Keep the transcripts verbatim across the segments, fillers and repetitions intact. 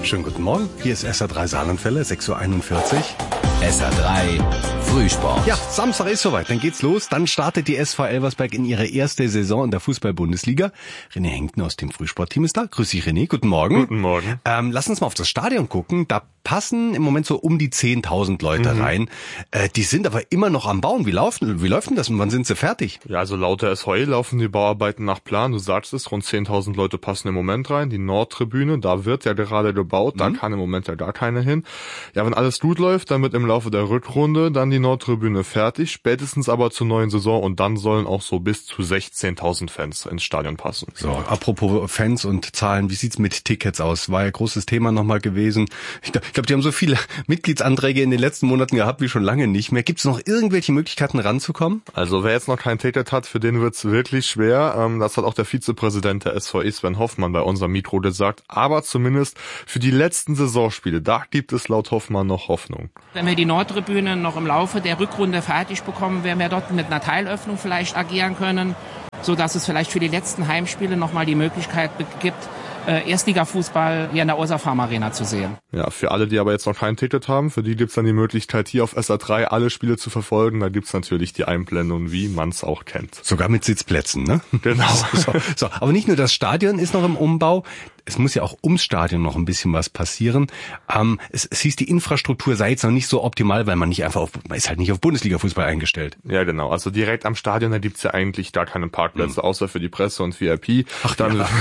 Schönen guten Morgen, hier ist S R drei Saarlandwelle, sechs Uhr einundvierzig. S R drei Frühsport. Ja, Samstag ist soweit, dann geht's los. Dann startet die S V Elversberg in ihre erste Saison in der Fußball-Bundesliga. René Henkner aus dem Frühsportteam ist da. Grüß dich, René, guten Morgen. Guten Morgen. Ähm, lass uns mal auf das Stadion gucken. Da passen im Moment so um die zehntausend Leute mhm. rein. Äh, die sind aber immer noch am Bauen. Wie laufen, wie läuft denn das und wann sind sie fertig? Ja, also laut der S V E laufen die Bauarbeiten nach Plan. Du sagst es, rund zehntausend Leute passen im Moment rein. Die Nordtribüne, da wird ja gerade gebaut. Da mhm. kann im Moment ja gar keine hin. Ja, wenn alles gut läuft, dann wird im Laufe der Rückrunde dann die Nordtribüne fertig. Spätestens aber zur neuen Saison und dann sollen auch so bis zu sechzehntausend Fans ins Stadion passen. So, apropos Fans und Zahlen, wie sieht's mit Tickets aus? War ja großes Thema nochmal gewesen. Ich glaube, glaub, die haben so viele Mitgliedsanträge in den letzten Monaten gehabt wie schon lange nicht mehr. Gibt's noch irgendwelche Möglichkeiten ranzukommen? Also wer jetzt noch kein Ticket hat, für den wird's wirklich schwer. Das hat auch der Vizepräsident der S V E, Sven Hoffmann, bei unserem Mikro gesagt. Aber zumindest für die letzten Saisonspiele, da gibt es laut Hoffmann noch Hoffnung. Wenn wir die Nordtribüne noch im Laufe der Rückrunde fertig bekommen, werden wir dort mit einer Teilöffnung vielleicht agieren können, so dass es vielleicht für die letzten Heimspiele nochmal die Möglichkeit gibt, Erstliga-Fußball hier in der Ursa Farm Arena zu sehen. Ja, für alle, die aber jetzt noch kein Ticket haben, für die gibt's dann die Möglichkeit, hier auf S R drei alle Spiele zu verfolgen. Da gibt's natürlich die Einblendung, wie man's auch kennt. Sogar mit Sitzplätzen, ne? Genau. So, so. Aber nicht nur das Stadion ist noch im Umbau. Es muss ja auch ums Stadion noch ein bisschen was passieren. Ähm, es, es hieß, die Infrastruktur sei jetzt noch nicht so optimal, weil man nicht einfach auf, man ist halt nicht auf Bundesliga-Fußball eingestellt. Ja, genau. Also direkt am Stadion, da gibt's ja eigentlich gar keine Parkplätze, mhm. außer für die Presse und V I P. Ach, dann, ja.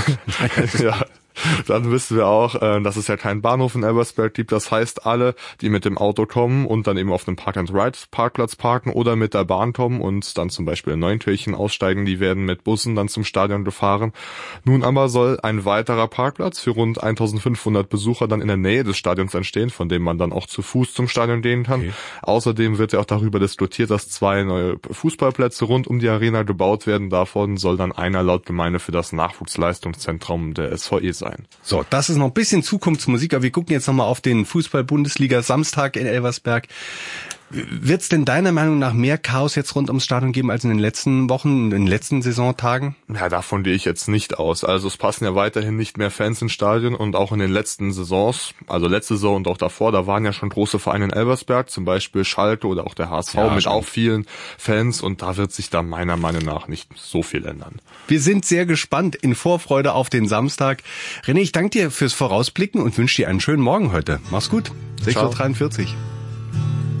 ja. Dann wissen wir auch, dass es ja keinen Bahnhof in Elversberg gibt. Das heißt, alle, die mit dem Auto kommen und dann eben auf einem Park-and-Ride-Parkplatz parken oder mit der Bahn kommen und dann zum Beispiel in Neunkirchen aussteigen, die werden mit Bussen dann zum Stadion gefahren. Nun aber soll ein weiterer Parkplatz für rund eintausendfünfhundert Besucher dann in der Nähe des Stadions entstehen, von dem man dann auch zu Fuß zum Stadion gehen kann. Okay. Außerdem wird ja auch darüber diskutiert, dass zwei neue Fußballplätze rund um die Arena gebaut werden. Davon soll dann einer laut Gemeinde für das Nachwuchsleistungszentrum der S V E sein. So, das ist noch ein bisschen Zukunftsmusik, aber wir gucken jetzt nochmal auf den Fußball-Bundesliga Samstag in Elversberg. Wird's denn deiner Meinung nach mehr Chaos jetzt rund ums Stadion geben als in den letzten Wochen, in den letzten Saisontagen? Ja, davon gehe ich jetzt nicht aus. Also es passen ja weiterhin nicht mehr Fans ins Stadion und auch in den letzten Saisons, also letzte Saison und auch davor, da waren ja schon große Vereine in Elversberg, zum Beispiel Schalke oder auch der H S V ja, mit stimmt. auch vielen Fans und da wird sich da meiner Meinung nach nicht so viel ändern. Wir sind sehr gespannt in Vorfreude auf den Samstag. René, ich danke dir fürs Vorausblicken und wünsche dir einen schönen Morgen heute. Mach's gut. sechs Uhr dreiundvierzig.